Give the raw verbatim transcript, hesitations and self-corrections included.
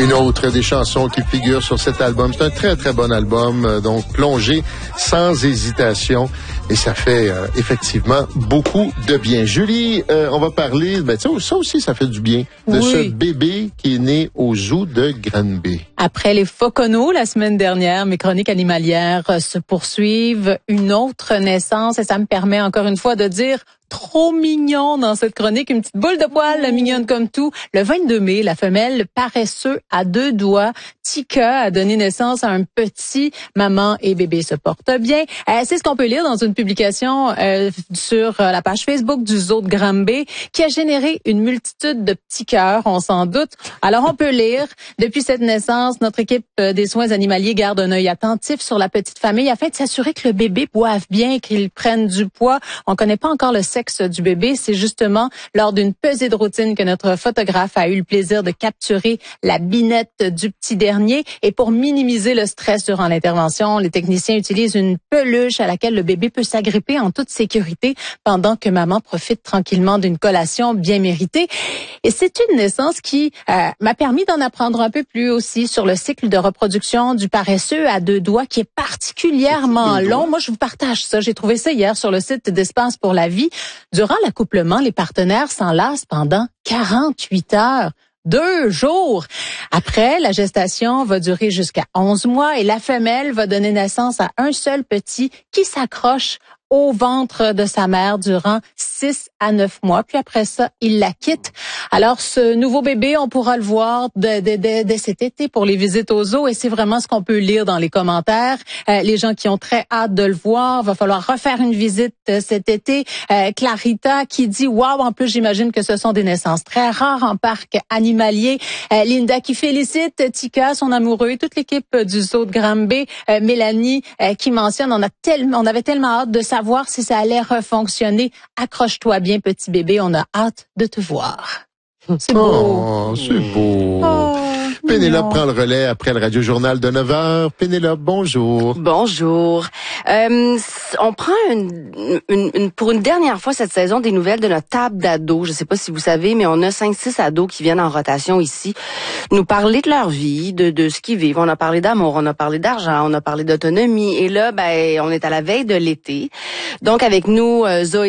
Une autre des chansons qui figure sur cet album. C'est un très, très bon album, euh, donc plongé sans hésitation. Et ça fait euh, effectivement beaucoup de bien. Julie, euh, on va parler, ben, tu sais, ça aussi, ça fait du bien, de oui. ce bébé qui est né au zoo de Granby. Après les Foconeaux la semaine dernière, mes chroniques animalières euh, se poursuivent. Une autre naissance, et ça me permet encore une fois de dire trop mignon dans cette chronique, une petite boule de poil, mmh. mignonne comme tout. Le vingt-deux mai, la femelle paresseux à deux doigts, Tika, a donné naissance à un petit. Maman et bébé se portent bien. Euh, c'est ce qu'on peut lire dans une publication euh, sur la page Facebook du zoo de Granby, qui a généré une multitude de petits cœurs, on s'en doute. Alors on peut lire, depuis cette naissance, notre équipe des soins animaliers garde un œil attentif sur la petite famille afin de s'assurer que le bébé boive bien, qu'il prenne du poids. On connaît pas encore le sexe du bébé. C'est justement lors d'une pesée de routine que notre photographe a eu le plaisir de capturer la binette du petit dernier. Et pour minimiser le stress durant l'intervention, les techniciens utilisent une peluche à laquelle le bébé peut s'agripper en toute sécurité pendant que maman profite tranquillement d'une collation bien méritée. Et c'est une naissance qui euh, m'a permis d'en apprendre un peu plus aussi sur le cycle de reproduction du paresseux à deux doigts qui est particulièrement long. Moi, je vous partage ça. J'ai trouvé ça hier sur le site d'Espace pour la vie. Durant l'accouplement, les partenaires s'enlacent pendant quarante-huit heures. Deux jours. Après, la gestation va durer jusqu'à onze mois et la femelle va donner naissance à un seul petit qui s'accroche au ventre de sa mère durant six à neuf mois. Puis après ça, il la quitte. Alors, ce nouveau bébé, on pourra le voir dès, dès, dès, dès cet été pour les visites aux zoos. Et c'est vraiment ce qu'on peut lire dans les commentaires. Euh, les gens qui ont très hâte de le voir, va falloir refaire une visite euh, cet été. Euh, Clarita qui dit, waouh, en plus, j'imagine que ce sont des naissances très rares en parc animalier. Euh, Linda qui félicite Tika, son amoureux, et toute l'équipe du zoo de Granby. Euh, Mélanie euh, qui mentionne, on a tellement, on avait tellement hâte de savoir voir si ça allait refonctionner. Accroche-toi bien, petit bébé, on a hâte de te voir. C'est beau. Oh, c'est beau. Oh, Pénélope prend le relais après le radio-journal de neuf heures. Pénélope, bonjour. Bonjour. Euh, on prend une, une, une, pour une dernière fois cette saison des nouvelles de notre table d'ados. Je ne sais pas si vous savez, mais on a cinq six ados qui viennent en rotation ici nous parler de leur vie, de, de ce qu'ils vivent. On a parlé d'amour, on a parlé d'argent, on a parlé d'autonomie. Et là, ben, on est à la veille de l'été. Donc, avec nous, Zoé